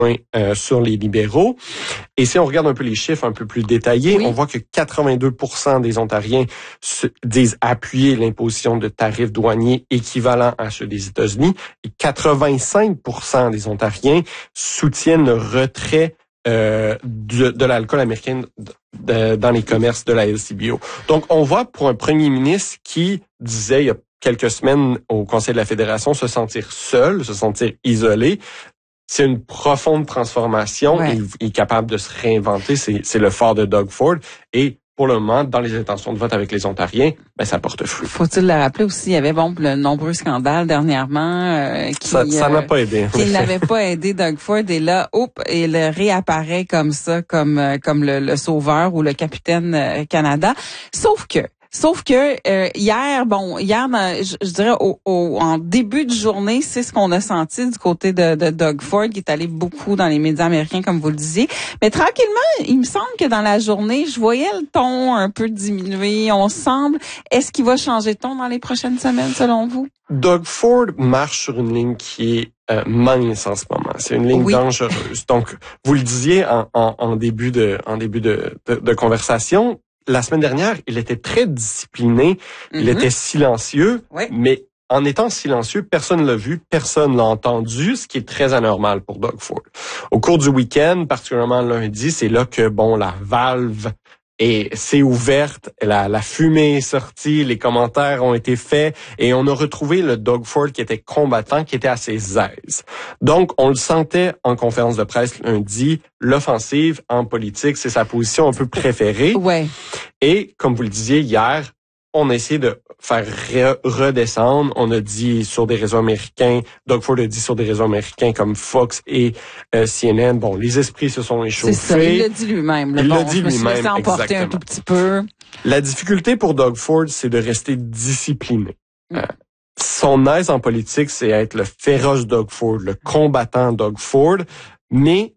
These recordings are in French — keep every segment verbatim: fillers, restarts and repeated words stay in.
euh, sur les libéraux. Et si on regarde un peu les chiffres un peu plus détaillés, oui. on voit que quatre-vingt-deux pour cent des Ontariens se disent appuyer l'imposition de tarifs douaniers équivalents à ceux des États-Unis. Et quatre-vingt-cinq pour cent des Ontariens soutiennent le retrait euh, de, de l'alcool américain de, dans les commerces de la L C B O. Donc, on voit pour un premier ministre qui disait il y a quelques semaines au Conseil de la Fédération se sentir seul, se sentir isolé. C'est une profonde transformation. Ouais. Il, il est capable de se réinventer. C'est, c'est le fort de Doug Ford. Et pour le moment, dans les intentions de vote avec les Ontariens, ben ça porte fruit. Faut-il le rappeler aussi, il y avait bon le nombreux scandales dernièrement euh, qui ça, ça euh, n'a pas aidé. Qui n'avait pas aidé Doug Ford. Et là, hop, il réapparaît comme ça, comme comme le, le sauveur ou le capitaine euh, Canada. Sauf que Sauf que euh, hier, bon, hier, je, je dirais au, au, en début de journée, c'est ce qu'on a senti du côté de, de Doug Ford, qui est allé beaucoup dans les médias américains, comme vous le disiez. Mais tranquillement, il me semble que dans la journée, je voyais le ton un peu diminuer. On semble. Est-ce qu'il va changer de ton dans les prochaines semaines, selon vous? Doug Ford marche sur une ligne qui est euh, mince en ce moment. C'est une ligne oui. dangereuse. Donc, vous le disiez en, en, en début de, en début de, de, de conversation. La semaine dernière, il était très discipliné, mm-hmm. il était silencieux, oui. mais en étant silencieux, personne l'a vu, personne l'a entendu, ce qui est très anormal pour Doug Ford. Au cours du week-end, particulièrement lundi, c'est là que bon la valve est s'est ouverte, la, la fumée est sortie, les commentaires ont été faits et on a retrouvé le Doug Ford qui était combattant, qui était à ses aises. Donc, on le sentait en conférence de presse lundi, l'offensive en politique, c'est sa position un peu préférée. Ouais. Et comme vous le disiez hier, on a essayé de faire re- redescendre. On a dit sur des réseaux américains, Doug Ford a dit sur des réseaux américains comme Fox et euh, C N N, bon, les esprits se sont échauffés. C'est ça, il l'a dit lui-même. Il bon, l'a dit je me lui-même, suis laissé emporter un tout petit peu. La difficulté pour Doug Ford, c'est de rester discipliné. Mm. Euh, son aise en politique, c'est être le féroce Doug Ford, le combattant Doug Ford, mais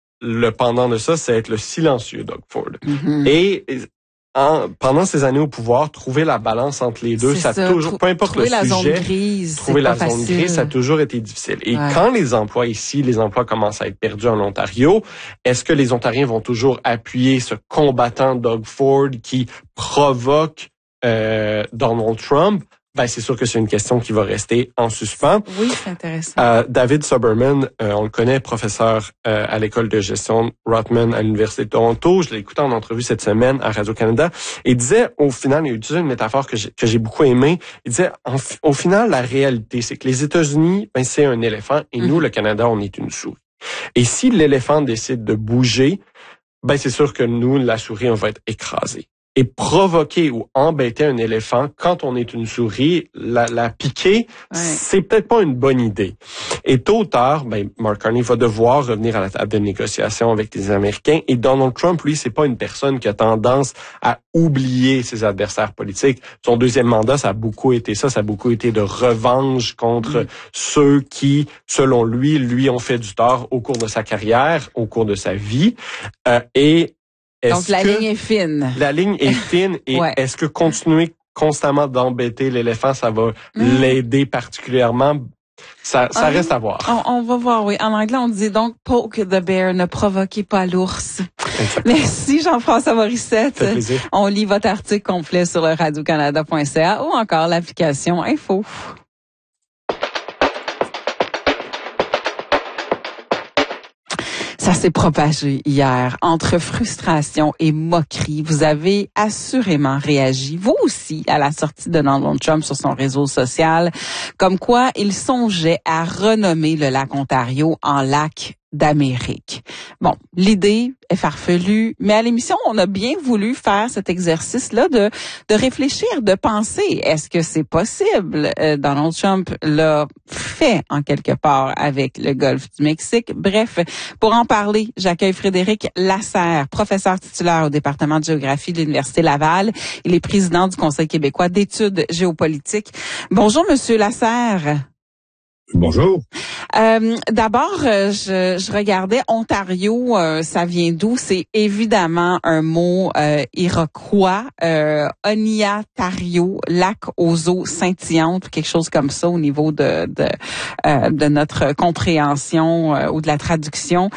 le pendant de ça, c'est être le silencieux Doug Ford. Mm-hmm. Et En, pendant ces années au pouvoir, trouver la balance entre les deux, ça, ça a toujours, peu importe le sujet, trouver la zone grise, trouver la zone facile. grise, ça a toujours été difficile. Et ouais. quand les emplois ici, les emplois commencent à être perdus en Ontario, est-ce que les Ontariens vont toujours appuyer ce combattant Doug Ford qui provoque euh, Donald Trump? Ben, c'est sûr que c'est une question qui va rester en suspens. Oui, c'est intéressant. Euh, David Soberman, euh, on le connaît, professeur euh, à l'école de gestion Rotman à l'Université de Toronto. Je l'ai écouté en entrevue cette semaine à Radio-Canada. Et il disait, au final, il a utilisé une métaphore que j'ai, que j'ai beaucoup aimée. Il disait, en, au final, la réalité, c'est que les États-Unis, ben, c'est un éléphant et mm-hmm. nous, le Canada, on est une souris. Et si l'éléphant décide de bouger, ben, c'est sûr que nous, la souris, on va être écrasés. Et provoquer ou embêter un éléphant quand on est une souris, la, la piquer, ouais. c'est peut-être pas une bonne idée. Et tôt ou tard, ben, Mark Carney va devoir revenir à la table de négociation avec les Américains. Et Donald Trump, lui, c'est pas une personne qui a tendance à oublier ses adversaires politiques. Son deuxième mandat, ça a beaucoup été ça, ça a beaucoup été de revanche contre mmh. ceux qui, selon lui, lui ont fait du tort au cours de sa carrière, au cours de sa vie. Euh, et Est-ce Donc, la ligne est fine. La ligne est fine et ouais. est-ce que continuer constamment d'embêter l'éléphant, ça va mmh. l'aider particulièrement? Ça, ça um, reste à voir. On, on va voir, oui. En anglais, on dit donc « poke the bear », ne provoquez pas l'ours. Exactement. Merci Jean-François Morissette. Ça fait plaisir. On lit votre article complet sur le radio canada point c a ou encore l'application Info. Ça s'est propagé hier. Entre frustration et moquerie, vous avez assurément réagi, vous aussi, à la sortie de Donald Trump sur son réseau social, comme quoi il songeait à renommer le lac Ontario en lac d'Amérique. Bon, l'idée est farfelue, mais à l'émission, on a bien voulu faire cet exercice-là de de réfléchir, de penser, est-ce que c'est possible? Euh, Donald Trump l'a fait en quelque part avec le golfe du Mexique. Bref, pour en parler, j'accueille Frédéric Lasserre, professeur titulaire au département de géographie de l'Université Laval. Il est président du Conseil québécois d'études géopolitiques. Bonjour, Monsieur Lasserre. Bonjour. Euh, d'abord, euh, je, je regardais Ontario, euh, ça vient d'où? C'est évidemment un mot euh, iroquois, euh, Oniatario, lac aux eaux scintillantes, quelque chose comme ça au niveau de de, euh, de notre compréhension euh, ou de la traduction.